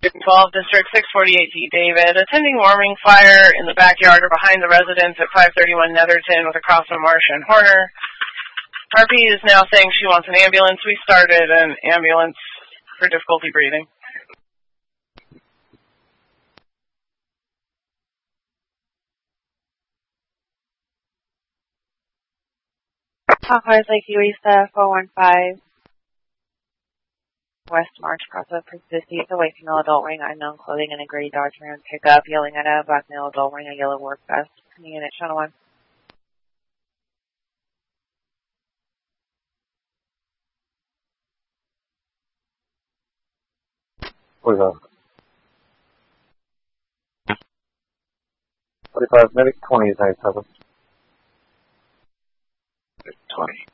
12, District 648D, David. Attending warming fire in the backyard or behind the residence at 531 Netherton with a cross on Marsh and Horner. RP is now saying she wants an ambulance. We started an ambulance for difficulty breathing. Cars Lake Eureka 415 West March, cross over Presidency. It's a white female adult wearing unknown clothing and a gray Dodge Ram pickup, yelling at a black male adult wearing a yellow work vest. In the unit, Channel 1. What is that? 45 medic 20 is 97. 20.